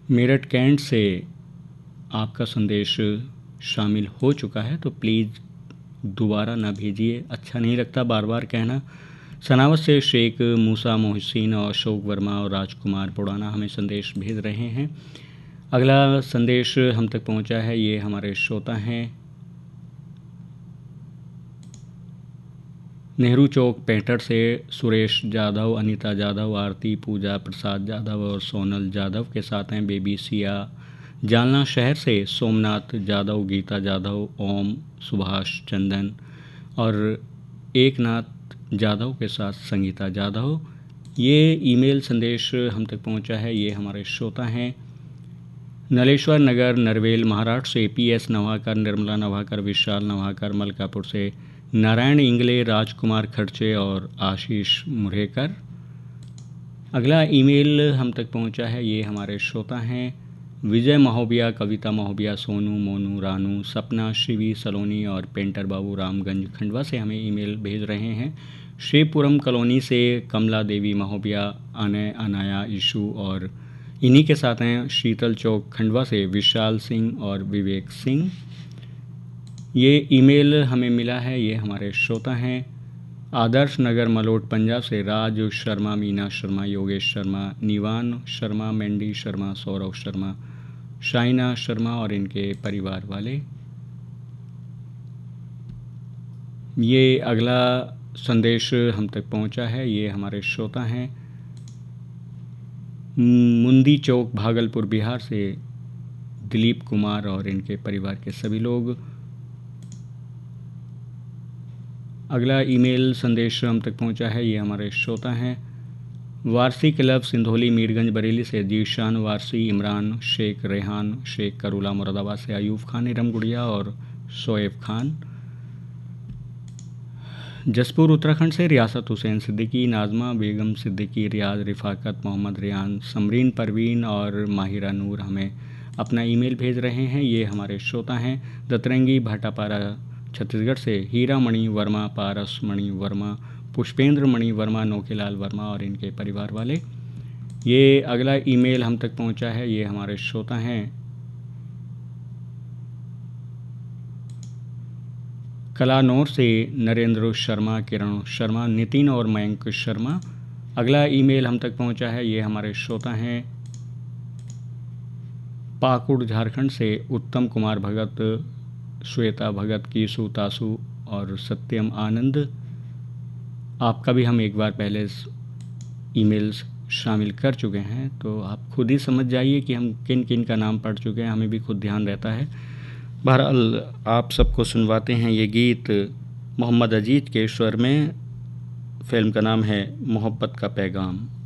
Meerut cantt से आपका संदेश शामिल हो चुका है, तो प्लीज़ दोबारा ना भेजिए, अच्छा नहीं लगता बार बार कहना। सनावत से शेख मूसा मोहसिन और अशोक वर्मा और राजकुमार पुराना हमें संदेश भेज रहे हैं। अगला संदेश हम तक पहुंचा है, ये हमारे श्रोता हैं नेहरू चौक पैंठर से सुरेश जाधव, अनीता जाधव, आरती, पूजा प्रसाद जाधव और सोनल जाधव के साथ हैं बेबी सिया। जालना शहर से सोमनाथ जाधव, गीता जाधव, ओम, सुभाष चंदन और एकनाथ जाधव के साथ संगीता जाधव। ये ईमेल संदेश हम तक पहुंचा है, ये हमारे श्रोता हैं नलेश्वर नगर नरवेल महाराष्ट्र से पीएस नवाकर, निर्मला नवाकर, विशाल नवाकर, मलकापुर से नारायण इंगले, राजकुमार खर्चे और आशीष मुरेकर। अगला ईमेल हम तक पहुंचा है, ये हमारे श्रोता हैं विजय महोबिया, कविता महोबिया, सोनू, मोनू, रानू, सपना, शिवी सलोनी और पेंटर बाबू रामगंज खंडवा से हमें ईमेल भेज रहे हैं। शिवपुरम कॉलोनी से कमला देवी महोबिया, अनय, अनाया, ईशू और इन्हीं के साथ हैं शीतल चौक खंडवा से विशाल सिंह और विवेक सिंह। ये ईमेल हमें मिला है, ये हमारे श्रोता हैं आदर्श नगर मलोट पंजाब से राज शर्मा, मीना शर्मा, योगेश शर्मा, निवान शर्मा, मेंडी शर्मा, सौरव शर्मा, शाइना शर्मा और इनके परिवार वाले। ये अगला संदेश हम तक पहुंचा है, ये हमारे श्रोता हैं मुंदी चौक भागलपुर बिहार से दिलीप कुमार और इनके परिवार के सभी लोग। अगला ईमेल संदेश हम तक पहुंचा है, ये हमारे श्रोता हैं वारसी क्लब सिंधोली मीरगंज बरेली से जीशान वारसी, इमरान शेख, रेहान शेख, करूला मुरादाबाद से अयूब खान, इरम गुड़िया और शोएब खान। जसपुर उत्तराखंड से रियासत हुसैन सिद्दीकी, नाजमा बेगम सिद्दीकी, रियाज, रिफाकत, मोहम्मद रियान, समरीन परवीन और माहिरा नूर हमें अपना ईमेल भेज रहे हैं। ये हमारे श्रोता हैं दतरंगी भाटापारा छत्तीसगढ़ से हीरा मणि वर्मा, पारस मणि वर्मा, पुष्पेंद्र मणि वर्मा, नोकेलाल वर्मा और इनके परिवार वाले। ये अगला ईमेल हम तक पहुंचा है, ये हमारे श्रोता हैं कलानौर से नरेंद्र शर्मा, किरण शर्मा, नितिन और मयंक शर्मा। अगला ईमेल हम तक पहुंचा है, ये हमारे श्रोता हैं पाकुड़ झारखंड से उत्तम कुमार भगत, श्वेता भगत, कीसु तासु और सत्यम आनंद। आपका भी हम एक बार पहले ईमेल्स शामिल कर चुके हैं, तो आप खुद ही समझ जाइए कि हम किन किन का नाम पढ़ चुके हैं, हमें भी खुद ध्यान रहता है। बहरहाल आप सबको सुनवाते हैं ये गीत मोहम्मद अजीज के स्वर में। फिल्म का नाम है मोहब्बत का पैगाम।